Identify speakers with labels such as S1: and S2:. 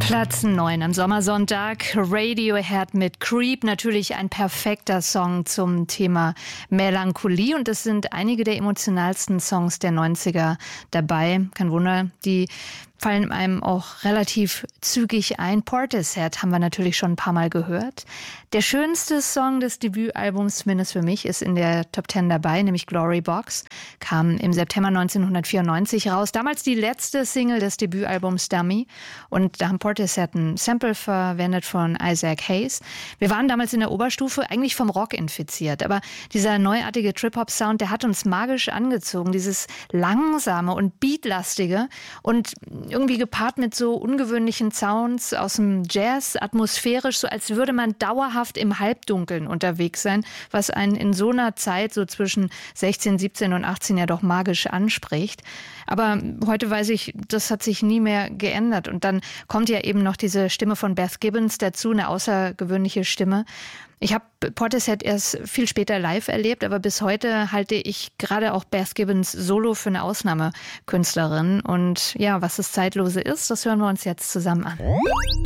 S1: Platz 9 am Sommersonntag. Radiohead mit Creep. Natürlich ein perfekter Song zum Thema Melancholie. Und es sind einige der emotionalsten Songs der 90er dabei. Kein Wunder, die fallen einem auch relativ zügig ein. Portishead haben wir natürlich schon ein paar Mal gehört. Der schönste Song des Debütalbums, zumindest für mich, ist in der Top 10 dabei, nämlich Glory Box. Kam im September 1994 raus. Damals die letzte Single des Debütalbums Dummy. Und da haben Portishead ein Sample verwendet von Isaac Hayes. Wir waren damals in der Oberstufe eigentlich vom Rock infiziert. Aber dieser neuartige Trip-Hop-Sound, der hat uns magisch angezogen. Dieses langsame und beatlastige und irgendwie gepaart mit so ungewöhnlichen Sounds aus dem Jazz, atmosphärisch, so als würde man dauerhaft im Halbdunkeln unterwegs sein, was einen in so einer Zeit, so zwischen 16, 17 und 18 ja doch magisch anspricht. Aber heute weiß ich, das hat sich nie mehr geändert. Und dann kommt ja eben noch diese Stimme von Beth Gibbons dazu, eine außergewöhnliche Stimme. Ich habe Portishead erst viel später live erlebt, aber bis heute halte ich gerade auch Beth Gibbons Solo für eine Ausnahmekünstlerin. Und ja, was das Zeitlose ist, das hören wir uns jetzt zusammen an.